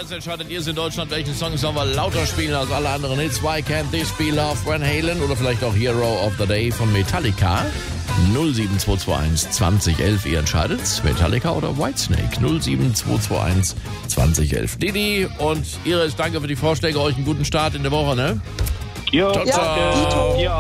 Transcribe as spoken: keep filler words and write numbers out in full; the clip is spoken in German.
Jetzt entscheidet ihr es in Deutschland, welchen Song sollen wir lauter spielen als alle anderen Hits. Why Can't This Be Love, Van Halen oder vielleicht auch Hero of the Day von Metallica. null sieben zwei zwei eins zwanzig elf, ihr entscheidet, Metallica oder Whitesnake. null sieben zwei zwei eins zwanzig elf. Didi und Iris, danke für die Vorschläge, euch einen guten Start in der Woche, ne? Jo, ciao, ciao. danke. Ja.